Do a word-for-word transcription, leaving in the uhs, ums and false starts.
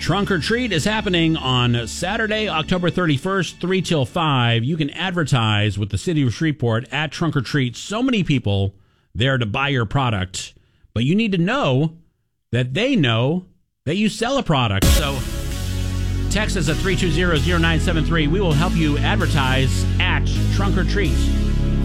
Trunk or Treat is happening on Saturday, October thirty-first, three till five. You can advertise with the city of Shreveport at Trunk or Treat. So many people there to buy your product, but you need to know that they know that you sell a product. So text us at three two zero, zero nine seven three. We will help you advertise at Trunk or Treat.